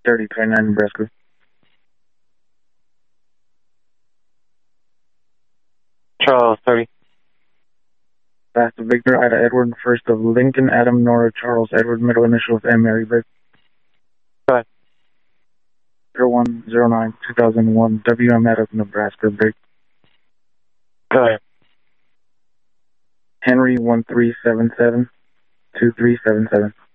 3029 Nebraska. Charles, 30. Last of Victor, Ida Edward, first of Lincoln, Adam, Nora, Charles, Edward, middle initials, M. Mary, Vic. Go ahead. 0109 2001 WM out of Nebraska, Vic. Go ahead. Henry 1377 2377.